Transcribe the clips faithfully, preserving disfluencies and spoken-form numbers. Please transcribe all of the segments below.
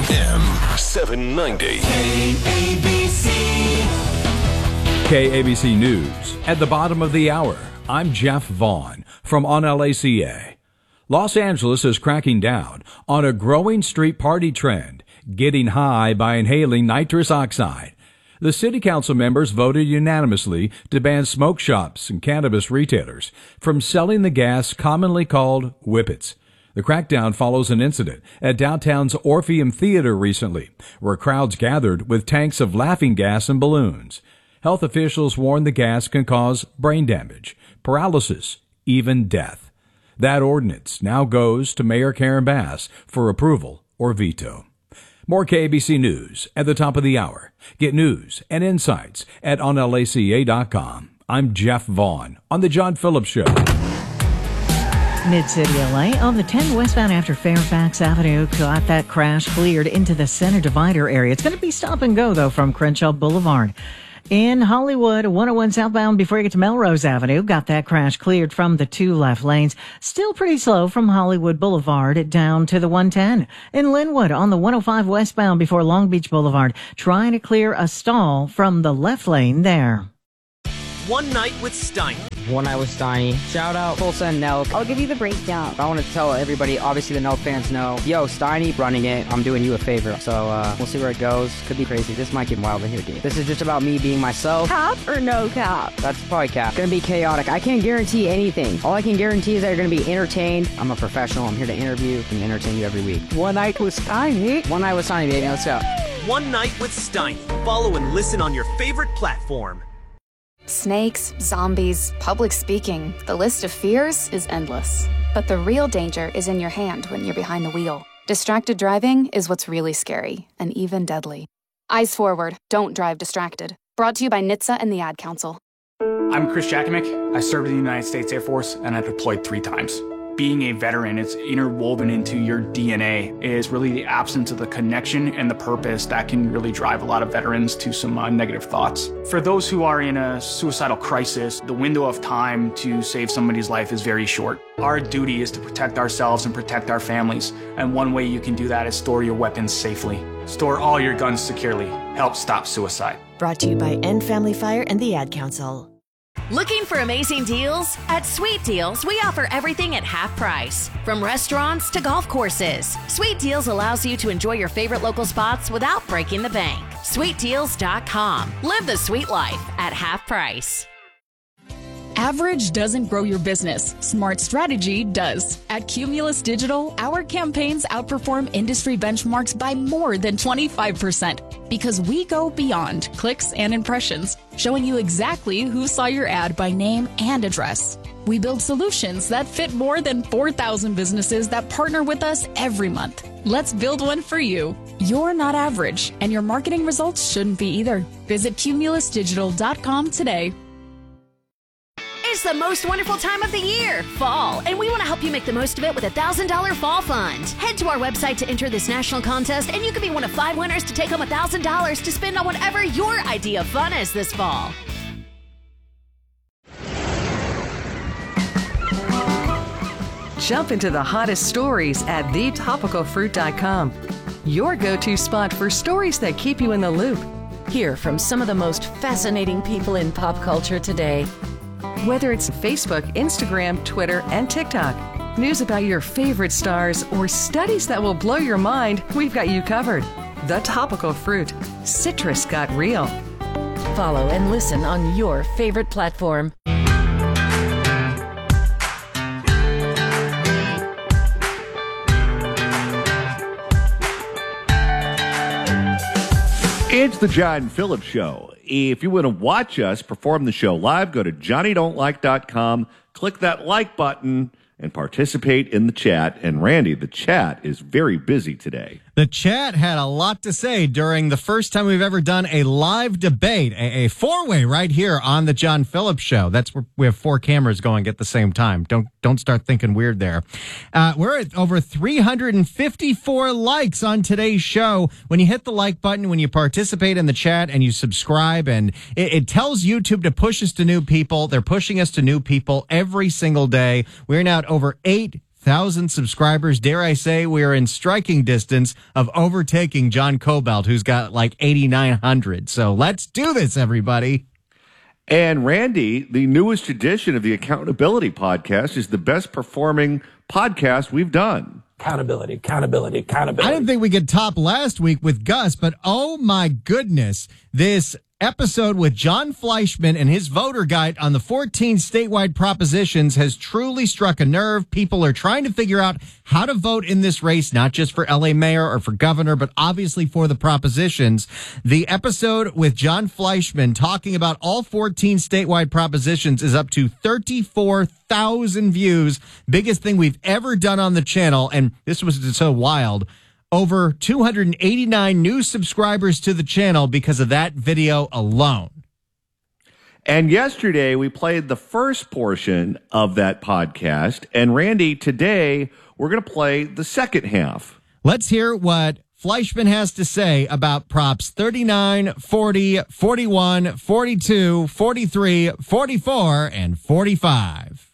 M seven ninety. K A B C. K A B C News. At the bottom of the hour, I'm Jeff Vaughn from On L A C A. Los Angeles is cracking down on a growing street party trend, getting high by inhaling nitrous oxide. The city council members voted unanimously to ban smoke shops and cannabis retailers from selling the gas commonly called whippets. The crackdown follows an incident at downtown's Orpheum Theater recently, where crowds gathered with tanks of laughing gas and balloons. Health officials warn the gas can cause brain damage, paralysis, even death. That ordinance now goes to Mayor Karen Bass for approval or veto. More K A B C News at the top of the hour. Get news and insights at on L A C A dot com. I'm Jeff Vaughn on The John Phillips Show. Mid-City L A on the ten westbound after Fairfax Avenue. Got that crash cleared into the center divider area. It's going to be stop and go, though, from Crenshaw Boulevard. In Hollywood, one oh one southbound before you get to Melrose Avenue. Got that crash cleared from the two left lanes. Still pretty slow from Hollywood Boulevard down to the one ten. In Linwood, on the one oh five westbound before Long Beach Boulevard. Trying to clear a stall from the left lane there. One Night with Steiny. One Night with Steiny. Shout out Tulsa and Nelk. I'll give you the breakdown. I want to tell everybody, obviously the Nelk fans know, yo, Steiny running it, I'm doing you a favor. So uh, we'll see where it goes. Could be crazy. This might get wild in here, dude. This is just about me being myself. Cap or no cap? That's probably cap. Gonna be chaotic. I can't guarantee anything. All I can guarantee is that you're gonna be entertained. I'm a professional. I'm here to interview and entertain you every week. One Night with Steiny. One Night with Steiny, baby. Let's go. One Night with Steiny. Follow and listen on your favorite platform. Snakes, zombies, public speaking. The list of fears is endless. But the real danger is in your hand when you're behind the wheel. Distracted driving is what's really scary and even deadly. Eyes forward. Don't drive distracted. Brought to you by N H T S A and the Ad Council. I'm Chris Jakimick. I served in the United States Air Force and I deployed three times. Being a veteran, it's interwoven into your D N A, is really the absence of the connection and the purpose that can really drive a lot of veterans to some uh, negative thoughts. For those who are in a suicidal crisis, the window of time to save somebody's life is very short. Our duty is to protect ourselves and protect our families, and one way you can do that is store your weapons safely. Store all your guns securely. Help stop suicide. Brought to you by End Family Fire and the Ad Council. Looking for amazing deals? At Sweet Deals, we offer everything at half price. From restaurants to golf courses, Sweet Deals allows you to enjoy your favorite local spots without breaking the bank. sweet deals dot com. Live the sweet life at half price. Average doesn't grow your business. Smart strategy does. At Cumulus Digital, our campaigns outperform industry benchmarks by more than twenty-five percent because we go beyond clicks and impressions, showing you exactly who saw your ad by name and address. We build solutions that fit more than four thousand businesses that partner with us every month. Let's build one for you. You're not average, and your marketing results shouldn't be either. Visit cumulus digital dot com today. It's the most wonderful time of the year, fall, and we want to help you make the most of it with a one thousand dollars Fall Fund. Head to our website to enter this national contest, and you could be one of five winners to take home one thousand dollars to spend on whatever your idea of fun is this fall. Jump into the hottest stories at the topical fruit dot com. Your go-to spot for stories that keep you in the loop. Hear from some of the most fascinating people in pop culture today. Whether it's Facebook, Instagram, Twitter, and TikTok, news about your favorite stars, or studies that will blow your mind, we've got you covered. The Topical Fruit. Citrus got real. Follow and listen on your favorite platform. It's the John Phillips Show. If you want to watch us perform the show live, go to johnny don't like dot com, click that like button, and participate in the chat. And Randy, the chat is very busy today. The chat had a lot to say during the first time we've ever done a live debate, a, a four-way right here on the John Phillips Show. That's where we have four cameras going at the same time. Don't don't start thinking weird there. Uh, we're at over three hundred fifty-four likes on today's show. When you hit the like button, when you participate in the chat and you subscribe, and it, it tells YouTube to push us to new people. They're pushing us to new people every single day. We're now at over eight thousand subscribers. Dare I say we are in striking distance of overtaking John Cobalt, who's got like eighty-nine hundred. So let's do this, everybody. And Randy, the newest edition of the Accountability Podcast is the best performing podcast we've done. Accountability, accountability, accountability. I didn't think we could top last week with Gus, but oh my goodness, this episode with John Fleischman and his voter guide on the fourteen statewide propositions has truly struck a nerve. People are trying to figure out how to vote in this race, not just for L A mayor or for governor, but obviously for the propositions. The episode with John Fleischman talking about all fourteen statewide propositions is up to thirty-four thousand views. Biggest thing we've ever done on the channel. And this was so wild. Over two hundred eighty-nine new subscribers to the channel because of that video alone. And yesterday we played the first portion of that podcast. And Randy, today we're going to play the second half. Let's hear what Fleischman has to say about props thirty-nine, forty, forty-one, forty-two, forty-three, forty-four, and forty-five.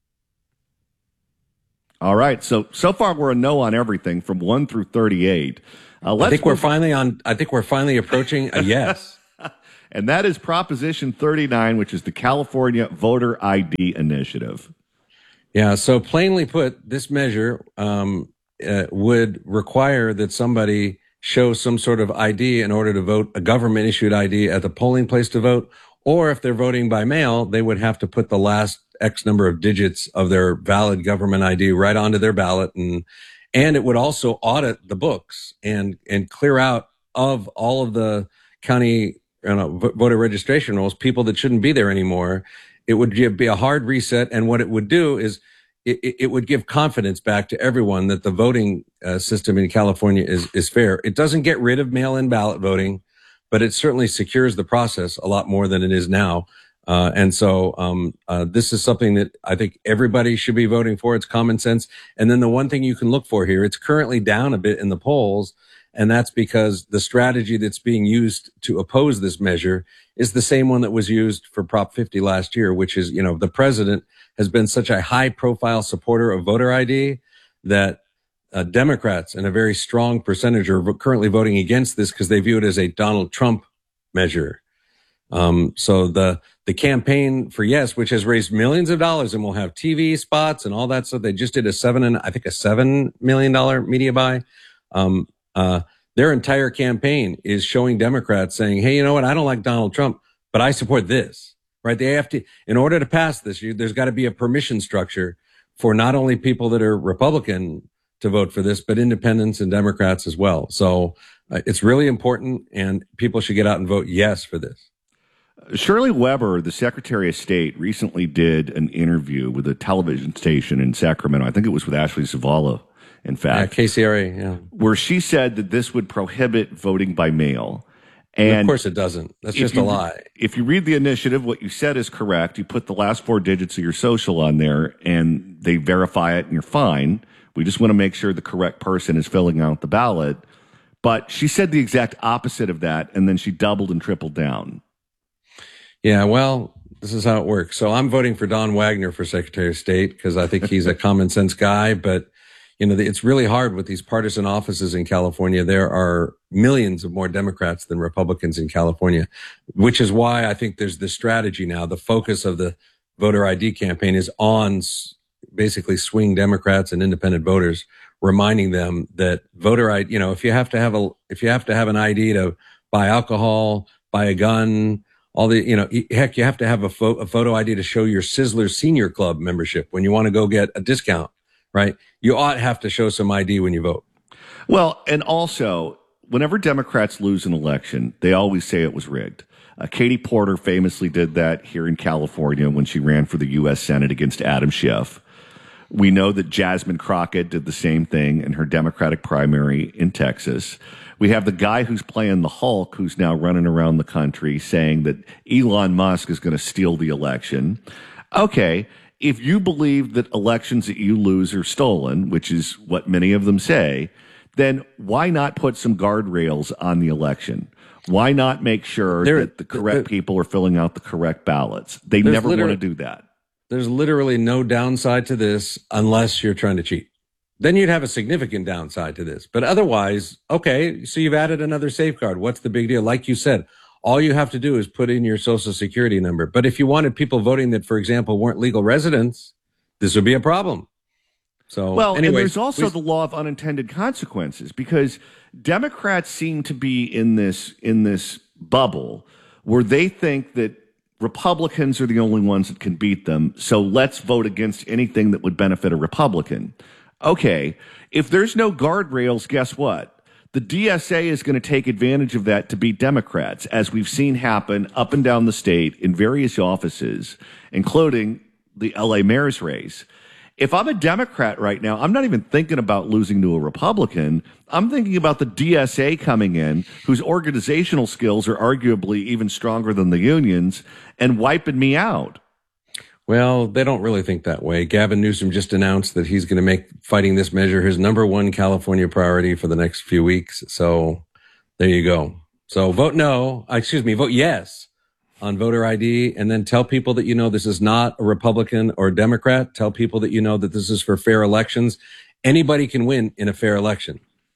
All right, so so far we're a no on everything from one through thirty-eight. Uh, let's I think we're finally on. I think we're finally approaching a yes, and that is Proposition thirty-nine, which is the California Voter I D Initiative. Yeah. So plainly put, this measure um, uh, would require that somebody show some sort of I D in order to vote, a government issued I D at the polling place to vote, or if they're voting by mail, they would have to put the last X number of digits of their valid government I D right onto their ballot. And, and it would also audit the books and, and clear out of all of the county you know, voter registration rolls, people that shouldn't be there anymore. It would be a hard reset. And what it would do is it, it would give confidence back to everyone that the voting uh, system in California is, is fair. It doesn't get rid of mail-in ballot voting, but it certainly secures the process a lot more than it is now. Uh, and so um, uh, this is something that I think everybody should be voting for. It's common sense. And then the one thing you can look for here, it's currently down a bit in the polls, and that's because the strategy that's being used to oppose this measure is the same one that was used for Prop fifty last year, which is, you know, the president has been such a high-profile supporter of voter I D that uh, Democrats and a very strong percentage are currently voting against this because they view it as a Donald Trump measure. Um, so the, the campaign for yes, which has raised millions of dollars and will have T V spots and all that stuff. They just did a seven and I think a seven million dollar media buy. Um, uh, their entire campaign is showing Democrats saying, hey, you know what? I don't like Donald Trump, but I support this, right? They have to, in order to pass this, you, there's got to be a permission structure for not only people that are Republican to vote for this, but independents and Democrats as well. So uh, it's really important and people should get out and vote yes for this. Shirley Weber, the Secretary of State, recently did an interview with a television station in Sacramento. I think it was with Ashley Zavala, in fact. Yeah, K C R A, yeah. Where she said that this would prohibit voting by mail. And of course it doesn't. That's just you, a lie. If you read the initiative, what you said is correct. You put the last four digits of your social on there, and they verify it, and you're fine. We just want to make sure the correct person is filling out the ballot. But she said the exact opposite of that, and then she doubled and tripled down. Yeah, well, this is how it works. So I'm voting for Don Wagner for Secretary of State because I think he's a common sense guy. But, you know, it's really hard with these partisan offices in California. There are millions of more Democrats than Republicans in California, which is why I think there's this strategy now. The focus of the voter I D campaign is on basically swing Democrats and independent voters, reminding them that voter I D, you know, if you have to have a, if you have to have an I D to buy alcohol, buy a gun, all the, you know, heck, you have to have a, fo- a photo I D to show your Sizzler Senior Club membership when you want to go get a discount, right? You ought to have to show some I D when you vote. Well, and also, whenever Democrats lose an election, they always say it was rigged. Uh, Katie Porter famously did that here in California when she ran for the U S Senate against Adam Schiff. We know that Jasmine Crockett did the same thing in her Democratic primary in Texas. We have the guy who's playing the Hulk, who's now running around the country saying that Elon Musk is going to steal the election. Okay, if you believe that elections that you lose are stolen, which is what many of them say, then why not put some guardrails on the election? Why not make sure there, that the correct there, people are filling out the correct ballots? They never want to do that. there's literally no downside to this unless you're trying to cheat. Then you'd have a significant downside to this. But otherwise, okay, so you've added another safeguard. What's the big deal? Like you said, all you have to do is put in your social security number. But if you wanted people voting that, for example, weren't legal residents, this would be a problem. So, well, anyways, and there's also we, the law of unintended consequences, because Democrats seem to be in this in this bubble where they think that Republicans are the only ones that can beat them. So let's vote against anything that would benefit a Republican. Okay, if there's no guardrails, guess what? The D S A is going to take advantage of that to beat Democrats, as we've seen happen up and down the state in various offices, including the L A mayor's race. If I'm a Democrat right now, I'm not even thinking about losing to a Republican. I'm thinking about the D S A coming in, whose organizational skills are arguably even stronger than the unions, and wiping me out. Well, they don't really think that way. Gavin Newsom just announced that he's going to make fighting this measure his number one California priority for the next few weeks. So there you go. So vote no, excuse me, vote yes on voter I D, and then tell people that you know this is not a Republican or a Democrat. Tell people that you know that this is for fair elections. Anybody can win in a fair election.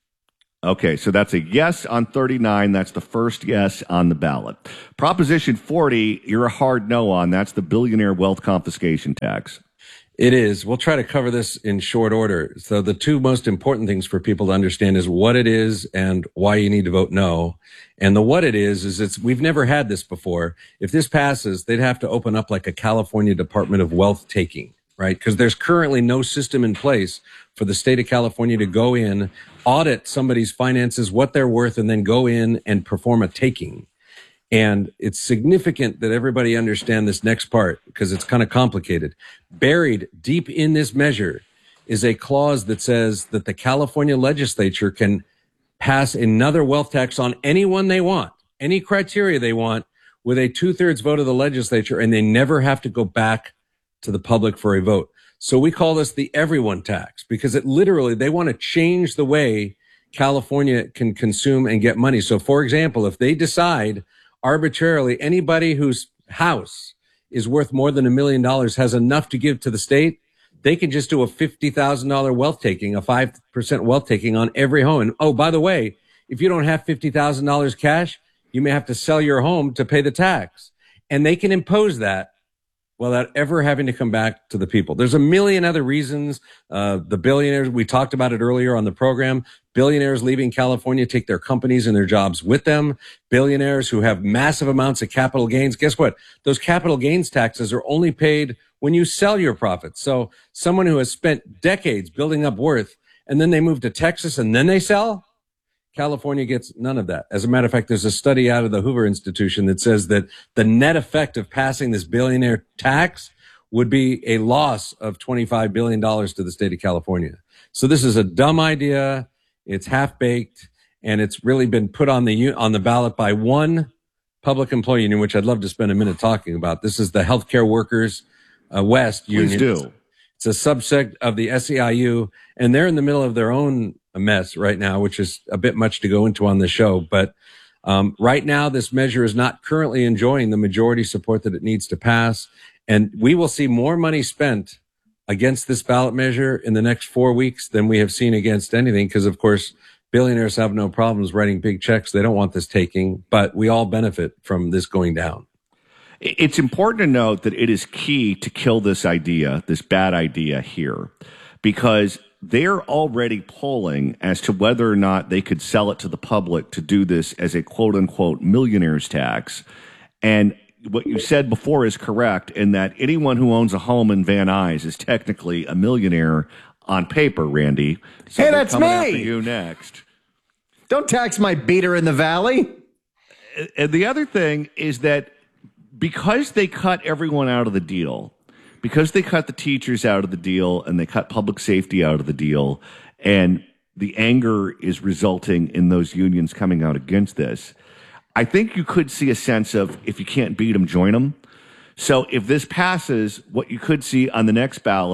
Okay, so that's a yes on thirty-nine. That's the first yes on the ballot. Proposition forty, you're a hard no on. That's the billionaire wealth confiscation tax. It is. We'll try to cover this in short order. So the two most important things for people to understand is what it is and why you need to vote no. And the what it is, is it's, we've never had this before. If this passes, they'd have to open up like a California Department of Wealth taking, right? Because there's currently no system in place for the state of California to go in, audit somebody's finances, what they're worth, and then go in and perform a taking. And it's significant that everybody understand this next part because it's kind of complicated. Buried deep in this measure is a clause that says that the California legislature can pass another wealth tax on anyone they want, any criteria they want, with a two-thirds vote of the legislature, and they never have to go back to the public for a vote. So we call this the everyone tax because it literally, they want to change the way California can consume and get money. So for example, if they decide arbitrarily anybody whose house is worth more than a million dollars has enough to give to the state, they can just do a fifty thousand dollars wealth taking, a five percent wealth taking on every home. And oh, by the way, if you don't have fifty thousand dollars cash, you may have to sell your home to pay the tax. And they can impose that without ever having to come back to the people. There's a million other reasons. Uh, the billionaires, we talked about it earlier on the program, billionaires leaving California take their companies and their jobs with them. Billionaires who have massive amounts of capital gains. Guess what? Those capital gains taxes are only paid when you sell your profits. So someone who has spent decades building up worth and then they move to Texas and then they sell, California gets none of that. As a matter of fact, there's a study out of the Hoover Institution that says that the net effect of passing this billionaire tax would be a loss of twenty-five billion dollars to the state of California. So this is a dumb idea. It's half-baked, and it's really been put on the on the ballot by one public employee union, which I'd love to spend a minute talking about. This is the Healthcare Workers uh, West Union. Please do. It's a subsect of the S E I U, and they're in the middle of their own mess right now, which is a bit much to go into on the show. But um, right now, this measure is not currently enjoying the majority support that it needs to pass. And we will see more money spent against this ballot measure in the next four weeks than we have seen against anything. Because, of course, billionaires have no problems writing big checks. They don't want this taking, but we all benefit from this going down. It's important to note that it is key to kill this idea, this bad idea here, because they're already polling as to whether or not they could sell it to the public to do this as a quote unquote millionaire's tax. And what you said before is correct in that anyone who owns a home in Van Nuys is technically a millionaire on paper, Randy. So hey, that's coming me. After you next. Don't tax my beater in the valley. And the other thing is that because they cut everyone out of the deal, because they cut the teachers out of the deal and they cut public safety out of the deal, and the anger is resulting in those unions coming out against this, I think you could see a sense of if you can't beat them, join them. So if this passes, what you could see on the next ballot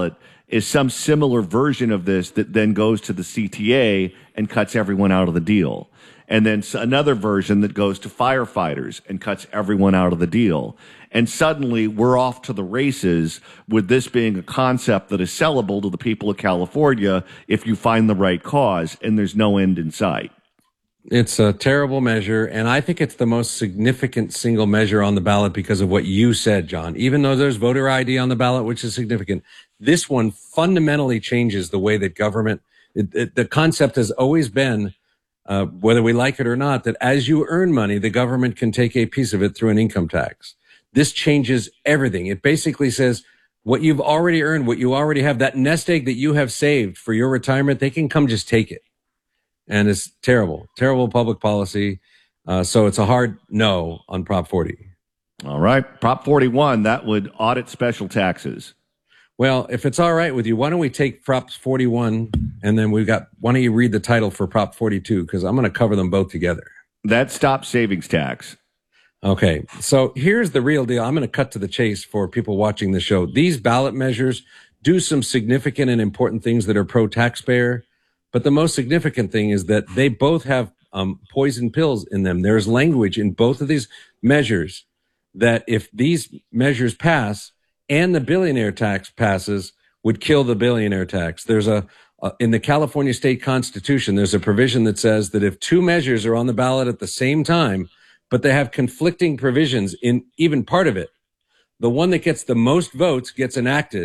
is some similar version of this that then goes to the C T A and cuts everyone out of the deal. And then another version that goes to firefighters and cuts everyone out of the deal. And suddenly we're off to the races with this being a concept that is sellable to the people of California if you find the right cause, and there's no end in sight. It's a terrible measure, and I think it's the most significant single measure on the ballot because of what you said, John. Even though there's voter I D on the ballot, which is significant, this one fundamentally changes the way that government, it, it, the concept has always been, uh, whether we like it or not, that as you earn money, the government can take a piece of it through an income tax. This changes everything. It basically says what you've already earned, what you already have, that nest egg that you have saved for your retirement, they can come just take it. And it's terrible, terrible public policy. Uh, so it's a hard no on Prop forty. All right. Prop forty-one, that would audit special taxes. Well, if it's all right with you, why don't we take Prop forty-one and then we've got, why don't you read the title for Prop forty-two? Because I'm going to cover them both together. That stops savings tax. Okay. So here's the real deal. I'm going to cut to the chase for people watching the show. These ballot measures do some significant and important things that are pro-taxpayer. But the most significant thing is that they both have um, poison pills in them. There's language in both of these measures that if these measures pass and the billionaire tax passes, would kill the billionaire tax. There's a, uh, in the California state constitution, there's a provision that says that if two measures are on the ballot at the same time, but they have conflicting provisions in even part of it, the one that gets the most votes gets enacted.